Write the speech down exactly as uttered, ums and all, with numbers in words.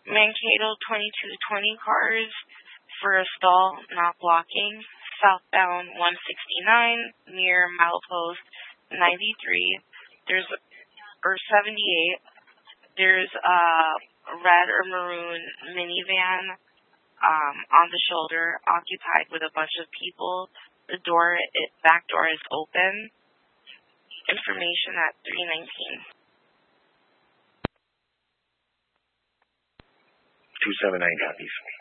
Mankato twenty-two twenty cars for a stall not blocking. Southbound one sixty-nine near milepost ninety-three. There's or seventy-eight. There's a red or maroon minivan um, on the shoulder, occupied with a bunch of people. The door, it, back door is open. Information at three nineteen. two seven nine copies.